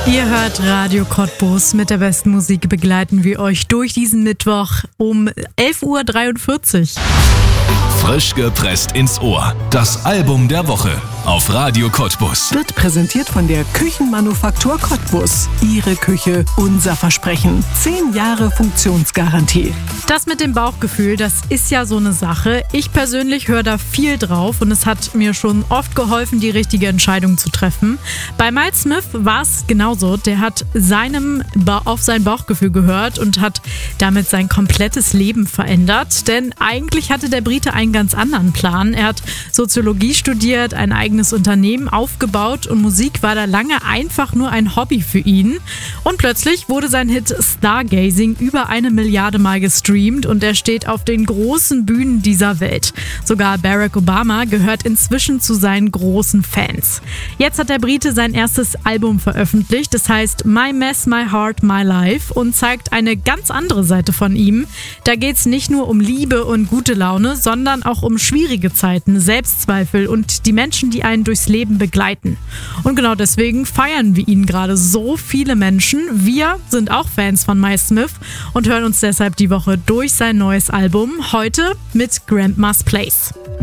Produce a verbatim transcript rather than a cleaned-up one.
Ihr hört Radio Cottbus. Mit der besten Musik begleiten wir euch durch diesen Mittwoch um elf Uhr dreiundvierzig. Frisch gepresst ins Ohr. Das Album der Woche auf Radio Cottbus. Wird präsentiert von der Küchenmanufaktur Cottbus. Ihre Küche, unser Versprechen. Zehn Jahre Funktionsgarantie. Das mit dem Bauchgefühl, das ist ja so eine Sache. Ich persönlich höre da viel drauf und es hat mir schon oft geholfen, die richtige Entscheidung zu treffen. Bei Miles Smith war es genauso. Der hat seinem ba- auf sein Bauchgefühl gehört und hat damit sein komplettes Leben verändert. Denn eigentlich hatte der Brite einen ganz anderen Plan. Er hat Soziologie studiert, ein eigenes Unternehmen aufgebaut und Musik war da lange einfach nur ein Hobby für ihn. Und plötzlich wurde sein Hit Stargazing über eine Milliarde Mal gestreamt und er steht auf den großen Bühnen dieser Welt. Sogar Barack Obama gehört inzwischen zu seinen großen Fans. Jetzt hat der Brite sein erstes Album veröffentlicht, das heißt My Mess, My Heart, My Life und zeigt eine ganz andere Seite von ihm. Da geht es nicht nur um Liebe und gute Laune, sondern auch um schwierige Zeiten, Selbstzweifel und die Menschen, die einen durchs Leben begleiten. Und genau deswegen feiern wir ihn gerade so viele Menschen. Wir sind auch Fans von Miles Smith und hören uns deshalb die Woche durch sein neues Album. Heute mit Grandma's Place.